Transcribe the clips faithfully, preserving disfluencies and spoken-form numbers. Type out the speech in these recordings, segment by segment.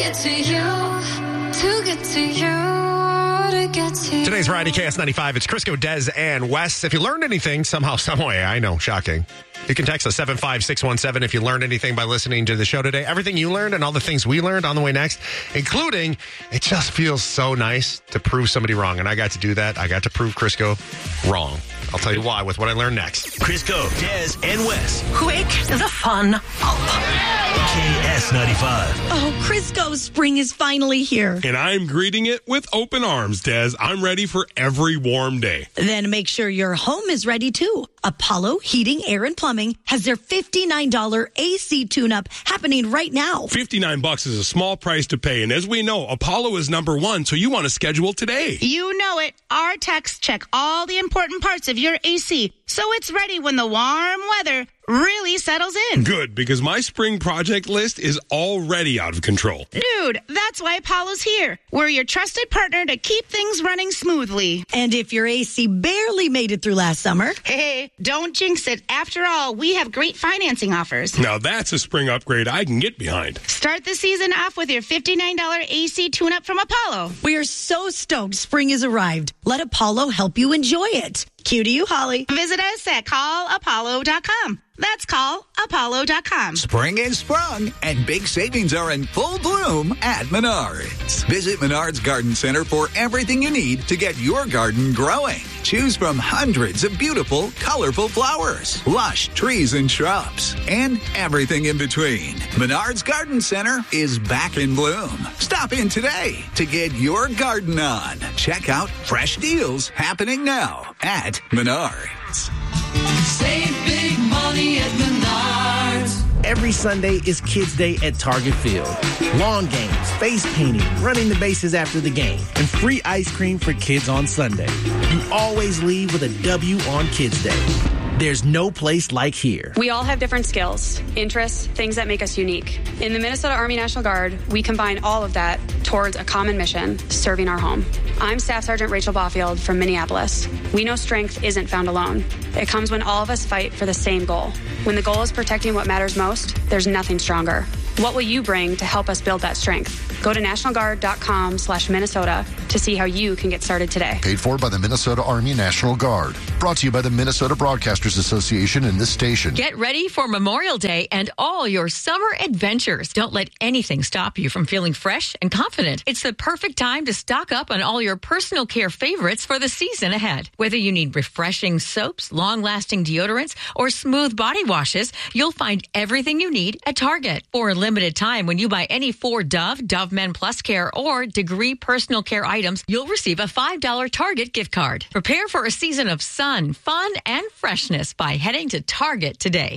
get to you, to get to you, to get to you. Today's Variety K S ninety-five. It's Crisco, Des, and Wes. If you learned anything somehow, some way, I know, shocking. You can text us seven five six one seven if you learned anything by listening to the show today. Everything you learned and all the things we learned on the way next, including it just feels so nice to prove somebody wrong. And I got to do that. I got to prove Crisco wrong. I'll tell you why with what I learned next. Crisco, Des, and Wes. Wake the fun up. K S ninety-five. Oh, Crisco, spring is finally here. And I'm greeting it with open arms, Des. I'm ready for every warm day. Then make sure your home is ready, too. Apollo Heating, Air, and Plumbing has their fifty-nine dollars A C tune-up happening right now. fifty-nine bucks is a small price to pay. And as we know, Apollo is number one, so you want to schedule today. You know it. Our techs check all the important parts of your A C, so it's ready when the warm weather really settles in. Good, because my spring project list is already out of control. Dude, that's why Apollo's here. We're your trusted partner to keep things running smoothly. And if your A C barely made it through last summer... Hey, don't jinx it. After all, we have great financing offers. Now that's a spring upgrade I can get behind. Start the season off with your fifty-nine dollars A C tune-up from Apollo. We are so stoked spring has arrived. Let Apollo help you enjoy it. Cue to you, Holly. Visit us at call apollo dot com. That's call apollo dot com. Spring is sprung, and big savings are in full bloom at Menards. Visit Menards Garden Center for everything you need to get your garden growing. Choose from hundreds of beautiful, colorful flowers, lush trees and shrubs, and everything in between. Menards Garden Center is back in bloom. Stop in today to get your garden on. Check out fresh deals happening now at Menards. Save big money at Menards. Every Sunday is Kids Day at Target Field. Lawn games, face painting, running the bases after the game, and free ice cream for kids on Sunday. You always leave with a W on Kids Day. There's no place like here. We all have different skills, interests, things that make us unique. In the Minnesota Army National Guard, we combine all of that towards a common mission, serving our home. I'm Staff Sergeant Rachel Baufield from Minneapolis. We know strength isn't found alone. It comes when all of us fight for the same goal. When the goal is protecting what matters most, there's nothing stronger. What will you bring to help us build that strength? Go to national guard dot com slash Minnesota to see how you can get started today. Paid for by the Minnesota Army National Guard. Brought to you by the Minnesota Broadcasters Association and this station. Get ready for Memorial Day and all your summer adventures. Don't let anything stop you from feeling fresh and confident. It's the perfect time to stock up on all your personal care favorites for the season ahead. Whether you need refreshing soaps, long-lasting deodorants, or smooth body washes, you'll find everything you need at Target. For a limited time, when you buy any four Dove, Dove Men Plus Care, or Degree personal care items, you'll receive a five dollars Target gift card. Prepare for a season of sun, fun, and freshness by heading to Target today.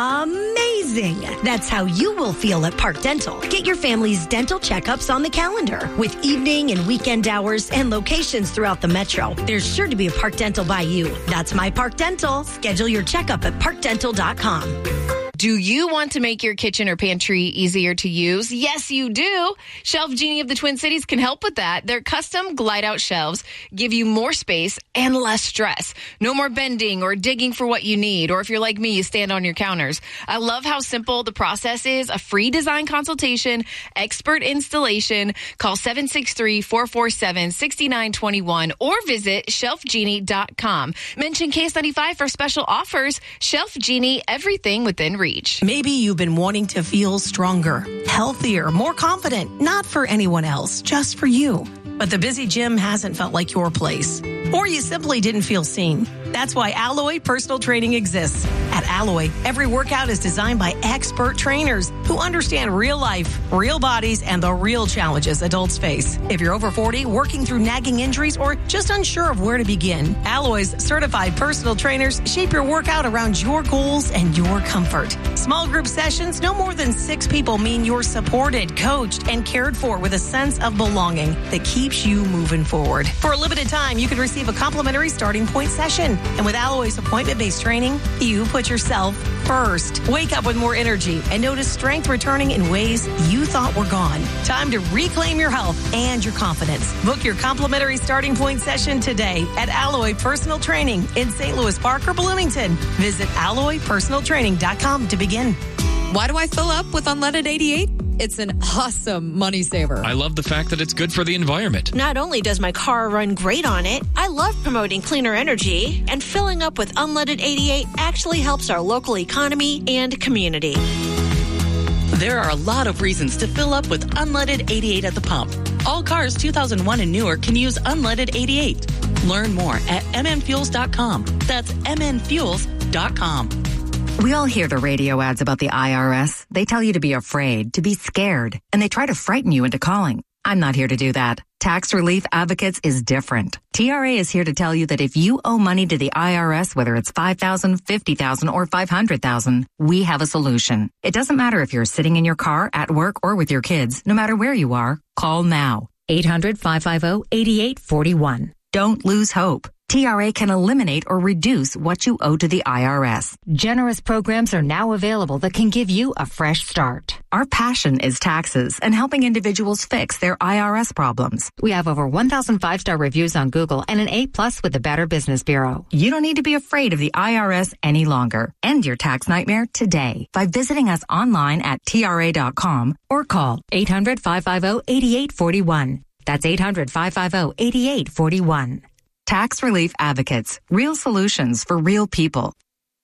Amazing! That's how you will feel at Park Dental. Get your family's dental checkups on the calendar with evening and weekend hours and locations throughout the metro. There's sure to be a Park Dental by you. That's My Park Dental. Schedule your checkup at park dental dot com. Do you want to make your kitchen or pantry easier to use? Yes, you do. Shelf Genie of the Twin Cities can help with that. Their custom glide-out shelves give you more space and less stress. No more bending or digging for what you need, or if you're like me, you stand on your counters. I love how simple the process is. A free design consultation, expert installation. Call seven six three, four four seven, six nine two one or visit shelf genie dot com. Mention K S ninety-five for special offers. Shelf Genie, everything within reach. Maybe you've been wanting to feel stronger, healthier, more confident, not for anyone else, just for you. But the busy gym hasn't felt like your place. Or you simply didn't feel seen. That's why Alloy Personal Training exists. At Alloy, every workout is designed by expert trainers who understand real life, real bodies, and the real challenges adults face. If you're over forty, working through nagging injuries, or just unsure of where to begin, Alloy's certified personal trainers shape your workout around your goals and your comfort. Small group sessions, no more than six people, mean you're supported, coached, and cared for with a sense of belonging that keeps you moving forward. For a limited time, you can receive a complimentary starting point session. And with Alloy's appointment-based training, you put yourself first. Wake up with more energy and notice strength returning in ways you thought were gone. Time to reclaim your health and your confidence. Book your complimentary starting point session today at Alloy Personal Training in Saint Louis Park or Bloomington. Visit alloy personal training dot com to begin. Why do I fill up with Unleaded eighty-eight? it's an awesome money saver. I love the fact that it's good for the environment. Not only does my car run great on it, I love promoting cleaner energy, and filling up with unleaded eighty-eight actually helps our local economy and community. There are a lot of reasons to fill up with unleaded eighty-eight at the pump. All cars two thousand one and newer can use unleaded eighty-eight. Learn more at m n fuels dot com. That's m n fuels dot com. We all hear the radio ads about the I R S. They tell you to be afraid, to be scared, and they try to frighten you into calling. I'm not here to do that. Tax Relief Advocates is different. T R A is here to tell you that if you owe money to the I R S, whether it's five thousand dollars, fifty thousand dollars, or five hundred thousand dollars, we have a solution. It doesn't matter if you're sitting in your car, at work, or with your kids. No matter where you are, call now. eight hundred, five five zero, eight eight four one. Don't lose hope. T R A can eliminate or reduce what you owe to the I R S. Generous programs are now available that can give you a fresh start. Our passion is taxes and helping individuals fix their I R S problems. We have over one thousand five-star reviews on Google and an A plus with the Better Business Bureau. You don't need to be afraid of the I R S any longer. End your tax nightmare today by visiting us online at T R A dot com or call eight hundred, five five zero, eight eight four one. That's eight hundred, five five zero, eight eight four one. Tax Relief Advocates. Real solutions for real people.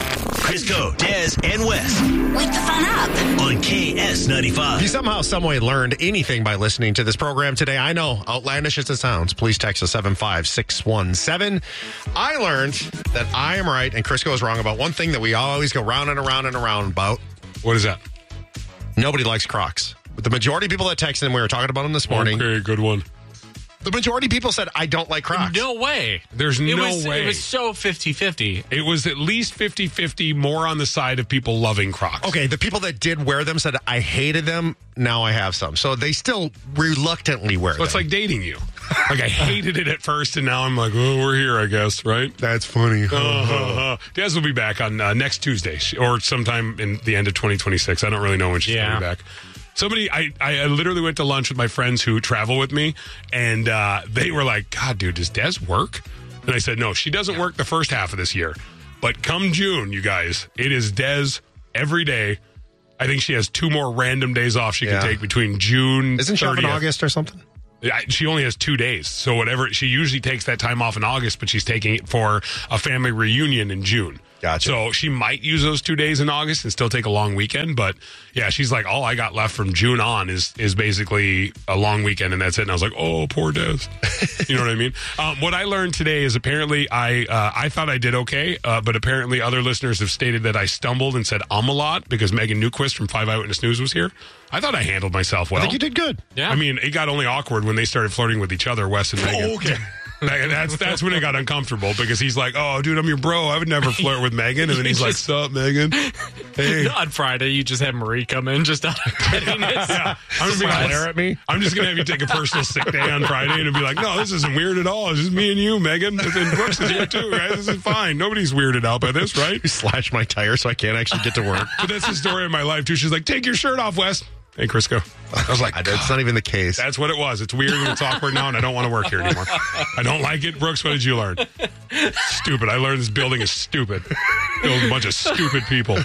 Crisco, Des, and Wes. Wake the fun up. On K S ninety-five. If you somehow, someway learned anything by listening to this program today, I know, outlandish as it sounds, please text us seven five six one seven. I learned that I am right and Crisco is wrong about one thing that we always go round and around and around about. What is that? Nobody likes Crocs. But the majority of people that texted, and we were talking about them this morning. Okay, good one. The majority of people said, I don't like Crocs. No way. There's it no was, way. It was so fifty-fifty. It was at least fifty-fifty, more on the side of people loving Crocs. Okay, the people that did wear them said, I hated them. Now I have some. So they still reluctantly wear so them. It's like dating you. Like I hated it at first, and now I'm like, oh, we're here, I guess, right? That's funny. uh, uh, uh. Des will be back on uh, next Tuesday or sometime in the end of twenty twenty-six. I don't really know when she's yeah. going to be back. Somebody, I, I literally went to lunch with my friends who travel with me, and uh, they were like, God, dude, does Des work? And I said, no, she doesn't work the first half of this year. But come June, you guys, it is Des every day. I think she has two more random days off she yeah. can take between June Isn't she off in thirtieth. August or something? She only has two days. So whatever, she usually takes that time off in August, but she's taking it for a family reunion in June. Gotcha. So she might use those two days in August and still take a long weekend. But yeah, she's like, all I got left from June on is is basically a long weekend, and that's it. And I was like, oh, poor Des. You know what I mean? Um, what I learned today is apparently I uh, I thought I did okay, uh, but apparently other listeners have stated that I stumbled and said um a lot because Megan Newquist from Five Eyewitness News was here. I thought I handled myself well. I think you did good. Yeah. I mean, it got only awkward when they started flirting with each other, Wes and Megan. Oh, okay. That's that's when it got uncomfortable because he's like, oh, dude, I'm your bro. I would never flirt with Megan. And then he's like, sup, Megan? Hey. On Friday, you just had Marie come in just out of pettiness. Yeah. I'm just gonna glare at me. I'm just going to have you take a personal sick day on Friday and be like, no, this isn't weird at all. It's just me and you, Megan. And Brooks is here too, right? This is fine. Nobody's weirded out by this, right? You slashed my tire so I can't actually get to work. But that's the story of my life, too. She's like, take your shirt off, Wes. Hey, Crisco. I was like, that's not even the case. That's what it was. It's weird and it's awkward now, and I don't want to work here anymore. I don't like it. Brooks, what did you learn? Stupid. I learned this building is stupid. Build a bunch of stupid people.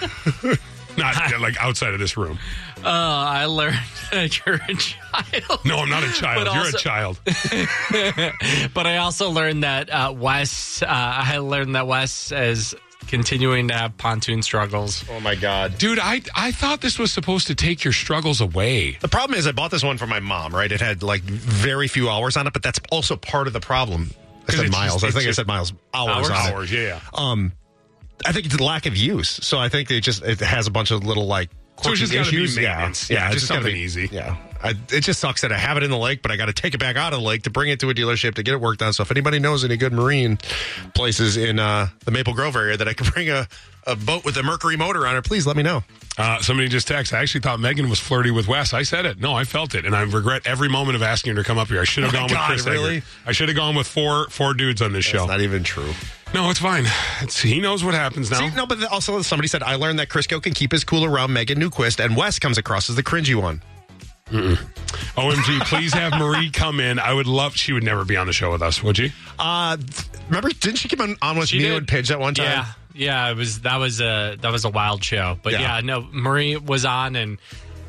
Not like outside of this room. Uh, I learned that you're a child. No, I'm not a child. But You're also, a child. But I also learned that uh, Wes, uh, I learned that Wes is continuing to have pontoon struggles. Oh, my God. Dude, I I thought this was supposed to take your struggles away. The problem is I bought this one for my mom, right? It had like very few hours on it, but that's also part of the problem. I said miles. Just, I think I just said miles. Hours, hours, on hours it. yeah. Um, I think it's the lack of use. So I think it just it has a bunch of little like so it's just got to be maintenance. Yeah, yeah, yeah just, just something be, easy. Yeah. I, it just sucks that I have it in the lake, but I got to take it back out of the lake to bring it to a dealership to get it worked on. So if anybody knows any good marine places in uh, the Maple Grove area that I could bring a, a boat with a Mercury motor on it, please let me know. Uh, somebody just texted. I actually thought Megan was flirty with Wes. I said it. No, I felt it, and I regret every moment of asking her to come up here. I should have Oh gone God, with Chris. really? Egger. I should have gone with four four dudes on this That's show. Not even true. No, it's fine. It's, he knows what happens now. See, no, but also somebody said I learned that Crisco can keep his cool around Megan Newquist, and Wes comes across as the cringy one. Mm-mm. O M G, please have Marie come in. I would love. She would never be on the show with us, would she? Uh, remember, didn't she come on, on with She me did. and Pidge at one time? Yeah, yeah. It was that was a that was a wild show. But Yeah. yeah, no, Marie was on, and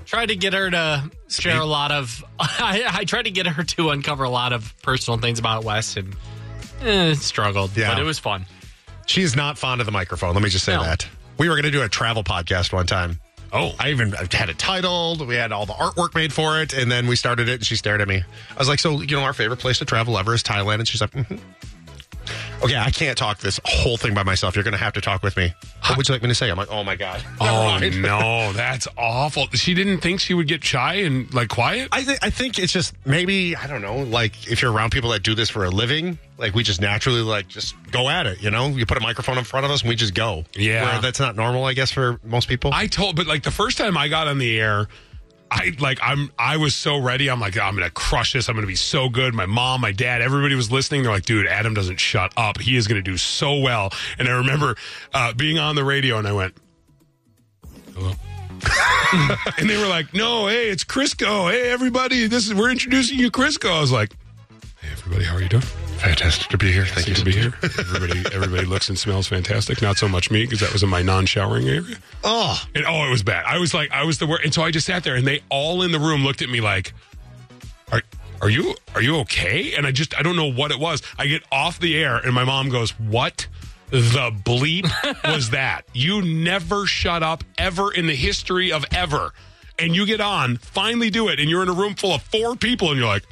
Tried to get her to share a lot of. I, I tried to get her to uncover a lot of personal things about Wes, and eh, struggled. Yeah. But it was fun. She is not fond of the microphone. Let me just say No. that. We were going to do a travel podcast one time. Oh. I even had it titled. We had all the artwork made for it. And then we started it and she stared at me. I was like, so, you know, our favorite place to travel ever is Thailand. And she's like, mm-hmm. Okay, I can't talk this whole thing by myself. You're going to have to talk with me. What would you like me to say? I'm like, oh, my God. Oh, no, that's awful. She didn't think she would get shy and, like, quiet? I, th- I think it's just maybe, I don't know, like if you're around people that do this for a living, like we just naturally, like, just go at it, you know? You put a microphone in front of us and we just go. Yeah. Where that's not normal, I guess, for most people. I told, but, like, the first time I got on the air, I like I'm I was so ready. I'm like, I'm gonna crush this. I'm gonna be so good. My mom, my dad, everybody was listening. They're like, dude, Adam doesn't shut up. He is gonna do so well. And I remember uh, being on the radio, and I went, hello. And they were like, no, hey, it's Crisco. Hey, everybody, this is we're introducing you, Crisco. I was like, hey, everybody, how are you doing? Fantastic to be here. Thank you to be here. Everybody, everybody looks and smells fantastic. Not so much me because that was in my non-showering area. Oh, and oh, it was bad. I was like, I was the worst. And so I just sat there, and they all in the room looked at me like, "Are, are you, are you okay?" And I just, I don't know what it was. I get off the air, and my mom goes, "What the bleep was that? You never shut up ever in the history of ever." And you get on, finally do it, and you're in a room full of four people, and you're like,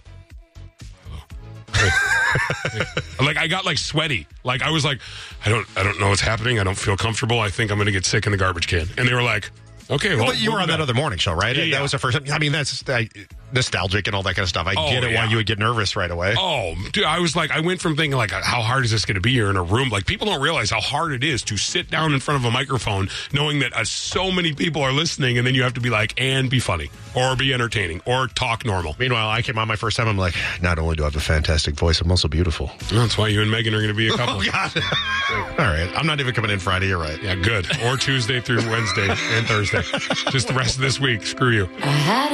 like I got like sweaty. Like I was like, I don't I don't know what's happening. I don't feel comfortable. I think I'm going to get sick in the garbage can. And they were like, okay, well. But you we'll were on be that back. other morning show, right? Yeah, That yeah. was the first time. I mean, that's uh, nostalgic and all that kind of stuff. I Oh, get it yeah. why you would get nervous right away. Oh, dude, I was like, I went from thinking like, how hard is this going to be here in a room? Like people don't realize how hard it is to sit down in front of a microphone knowing that uh, so many people are listening, and then you have to be like, and be funny or be entertaining or talk normal. Meanwhile, I came on my first time. I'm like, not only do I have a fantastic voice, I'm also beautiful. That's why you and Megan are going to be a couple. Oh, God. All right. I'm not even coming in Friday. You're right. Yeah, good. Or Tuesday through Wednesday and Thursday. Just the rest of this week. Screw you.